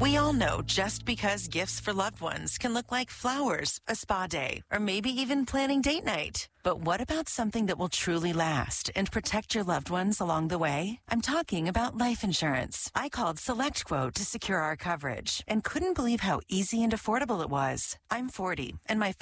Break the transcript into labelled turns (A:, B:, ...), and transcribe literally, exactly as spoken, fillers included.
A: We all know just because gifts for loved ones can look like flowers, a spa day, or maybe even planning date night. But what about something that will truly last and protect your loved ones along the way? I'm talking about life insurance. I called SelectQuote to secure our coverage and couldn't believe how easy and affordable it was. I'm forty, and my